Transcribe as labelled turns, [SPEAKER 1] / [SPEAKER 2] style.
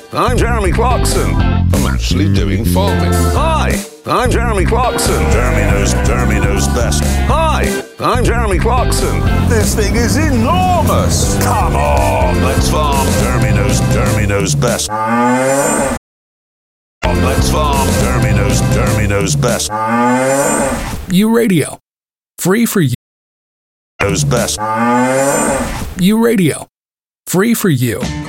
[SPEAKER 1] I'm Jeremy Clarkson. I'm actually doing farming. Hi, I'm Jeremy Clarkson. Jeremy knows best. Hi, I'm Jeremy Clarkson. This thing is enormous. Come on, let's farm. Jeremy knows best. Let's farm. Jeremy knows best.
[SPEAKER 2] U Radio. Free for you.
[SPEAKER 1] Knows best.
[SPEAKER 2] U Radio. Free for you.